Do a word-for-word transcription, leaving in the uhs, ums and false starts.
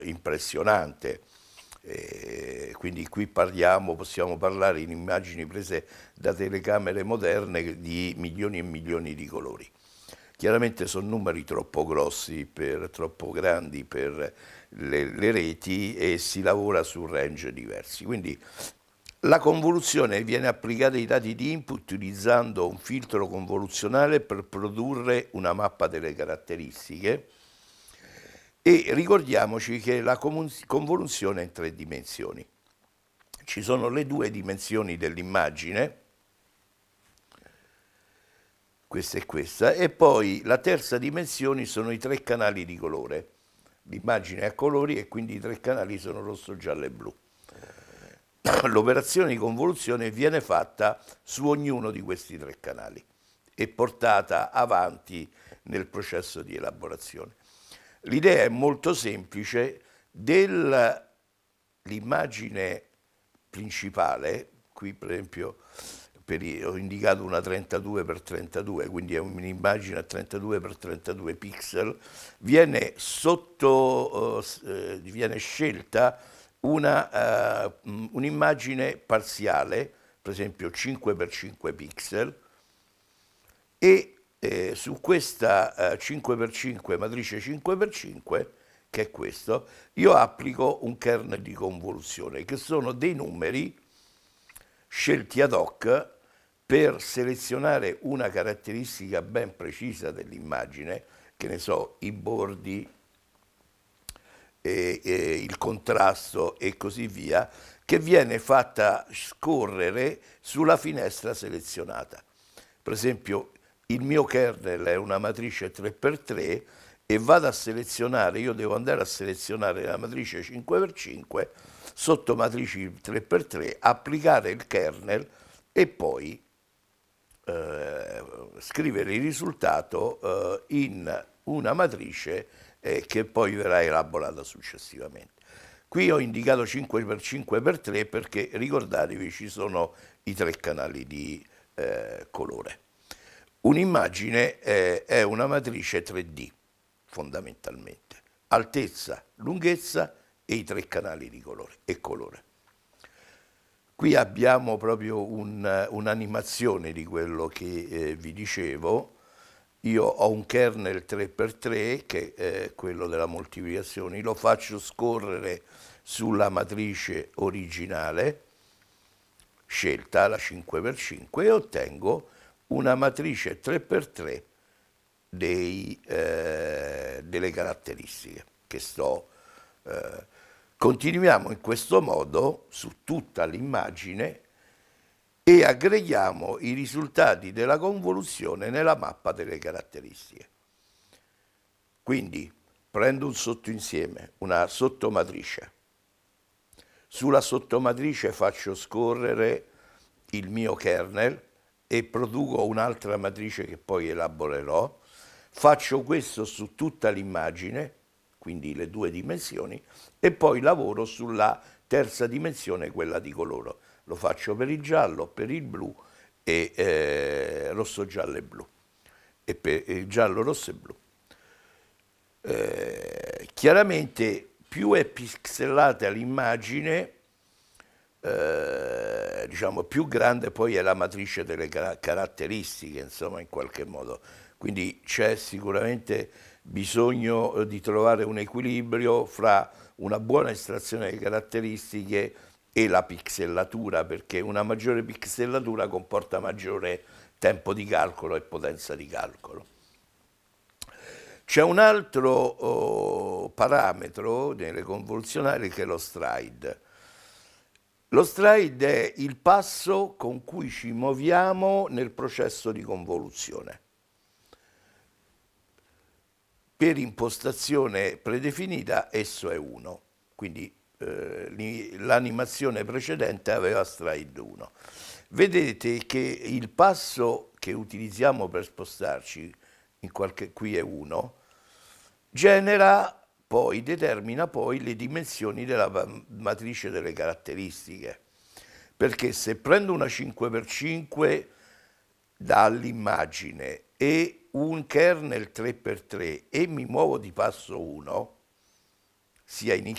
impressionante. Eh, quindi qui parliamo, possiamo parlare in immagini prese da telecamere moderne di milioni e milioni di colori. Chiaramente sono numeri troppo grossi, per, troppo grandi per le, le reti e si lavora su range diversi. Quindi la convoluzione viene applicata ai dati di input utilizzando un filtro convoluzionale per produrre una mappa delle caratteristiche e ricordiamoci che la convoluzione è in tre dimensioni. Ci sono le due dimensioni dell'immagine, questa e questa, e poi la terza dimensione sono i tre canali di colore. L'immagine è a colori e quindi i tre canali sono rosso, giallo e blu. L'operazione di convoluzione viene fatta su ognuno di questi tre canali e portata avanti nel processo di elaborazione. L'idea è molto semplice, dell'immagine principale, qui per esempio per, ho indicato una trentadue per trentadue, quindi è un'immagine a trentadue per trentadue pixel, viene, sotto, eh, viene scelta una, uh, un'immagine parziale, per esempio cinque per cinque pixel, e eh, su questa eh, cinque per cinque, matrice cinque per cinque, che è questo, io applico un kernel di convoluzione, che sono dei numeri scelti ad hoc per selezionare una caratteristica ben precisa dell'immagine, che ne so, i bordi, e, e il contrasto e così via, che viene fatta scorrere sulla finestra selezionata. Per esempio, il mio kernel è una matrice tre per tre e vado a selezionare, io devo andare a selezionare la matrice cinque per cinque sotto matrici tre per tre, applicare il kernel e poi eh, scrivere il risultato eh, in una matrice eh, che poi verrà elaborata successivamente. Qui ho indicato cinque per cinque per tre perché ricordatevi ci sono i tre canali di eh, colore. Un'immagine eh, è una matrice tre D fondamentalmente, altezza, lunghezza e i tre canali di colore e colore. Qui abbiamo proprio un, un'animazione di quello che eh, vi dicevo. Io ho un kernel tre per tre che è quello della moltiplicazione, lo faccio scorrere sulla matrice originale scelta, la cinque per cinque, e ottengo una matrice tre per tre dei, eh, delle caratteristiche che sto eh, continuiamo in questo modo su tutta l'immagine e aggreghiamo i risultati della convoluzione nella mappa delle caratteristiche. Quindi prendo un sottoinsieme, una sottomatrice. Sulla sottomatrice faccio scorrere il mio kernel e produco un'altra matrice che poi elaborerò. Faccio questo su tutta l'immagine, quindi le due dimensioni, e poi lavoro sulla terza dimensione, quella di colore. Lo faccio per il giallo, per il blu, e eh, rosso, giallo e blu, e per il giallo, rosso e blu. Eh, chiaramente più è pixelata l'immagine, eh, diciamo più grande poi è la matrice delle car- caratteristiche, insomma, in qualche modo. Quindi c'è sicuramente bisogno di trovare un equilibrio fra una buona estrazione delle caratteristiche e la pixelatura, perché una maggiore pixelatura comporta maggiore tempo di calcolo e potenza di calcolo. C'è un altro oh, parametro nelle convoluzionali che è lo stride. Lo stride è il passo con cui ci muoviamo nel processo di convoluzione. Per impostazione predefinita esso è uno, quindi eh, l'animazione precedente aveva stride uno. Vedete che il passo che utilizziamo per spostarci, in qualche, qui è uno, genera poi, determina poi le dimensioni della matrice delle caratteristiche. Perché se prendo una cinque per cinque dall'immagine e un kernel tre per tre e mi muovo di passo uno, sia in